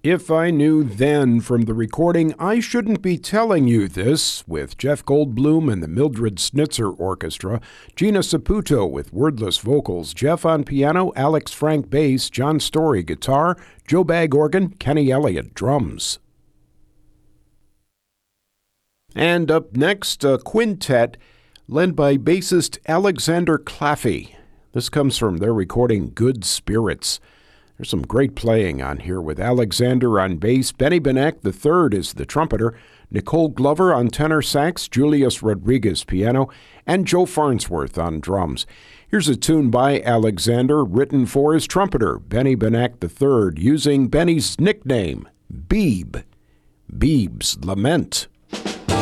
If I Knew Then from the recording I Shouldn't Be Telling You This with Jeff Goldblum and the Mildred Snitzer Orchestra, Gina Saputo with wordless vocals, Jeff on piano, Alex Frank bass, John Story guitar, Joe Bagg organ, Kenny Elliott drums. And up next, a quintet led by bassist Alexander Claffey. This comes from their recording Good Spirits. There's some great playing on here with Alexander on bass, Benny Benek III is the trumpeter, Nicole Glover on tenor sax, Julius Rodriguez piano, and Joe Farnsworth on drums. Here's a tune by Alexander written for his trumpeter, Benny Benek III, using Benny's nickname, Beeb. Beeb's Lament.